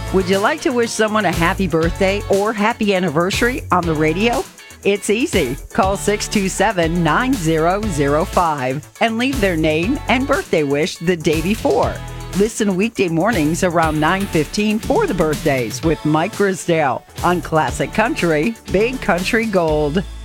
Would you like to wish someone a happy birthday or happy anniversary on the radio? It's easy. Call 627-9005 and leave their name and birthday wish the day before. Listen weekday mornings around 9:15 for the birthdays with Mike Grisdale on Classic Country, Big Country Gold.